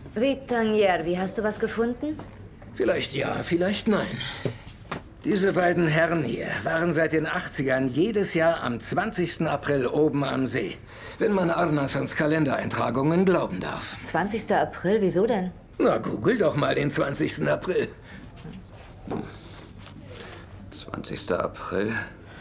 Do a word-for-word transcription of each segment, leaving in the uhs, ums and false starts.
Vitangiervi, hast du was gefunden? Vielleicht ja, vielleicht nein. Diese beiden Herren hier waren seit den achtzigern jedes Jahr am zwanzigsten April oben am See. Wenn man Arnasons Kalendereintragungen glauben darf. zwanzigsten April? Wieso denn? Na, google doch mal den zwanzigsten April. zwanzigsten April?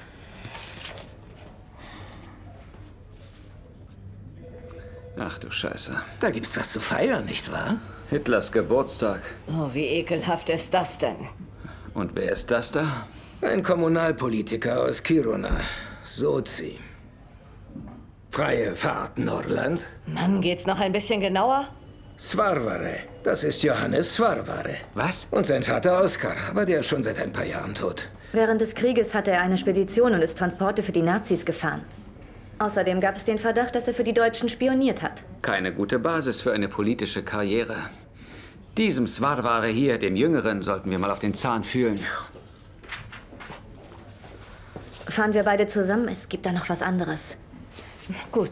Ach du Scheiße. Da gibt's was zu feiern, nicht wahr? Hitlers Geburtstag. Oh, wie ekelhaft ist das denn? Und wer ist das da? Ein Kommunalpolitiker aus Kiruna. Sozi. Freie Fahrt, Norland. Mann, geht's noch ein bisschen genauer? Svarvare. Das ist Johannes Svarvare. Was? Und sein Vater Oskar, aber der ist schon seit ein paar Jahren tot. Während des Krieges hatte er eine Spedition und ist Transporte für die Nazis gefahren. Außerdem gab es den Verdacht, dass er für die Deutschen spioniert hat. Keine gute Basis für eine politische Karriere. Diesem Svarvare hier, dem Jüngeren, sollten wir mal auf den Zahn fühlen. Fahren wir beide zusammen? Es gibt da noch was anderes. Gut.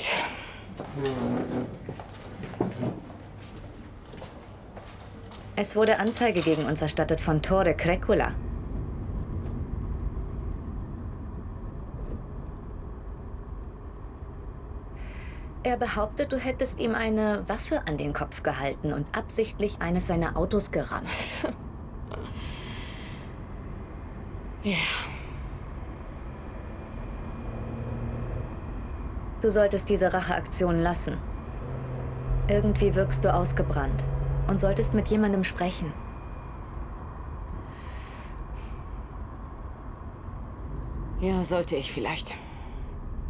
Es wurde Anzeige gegen uns erstattet von Tore Krekula. Er behauptet, du hättest ihm eine Waffe an den Kopf gehalten und absichtlich eines seiner Autos gerammt. Ja. Du solltest diese Racheaktion lassen. Irgendwie wirkst du ausgebrannt und solltest mit jemandem sprechen. Ja, sollte ich vielleicht.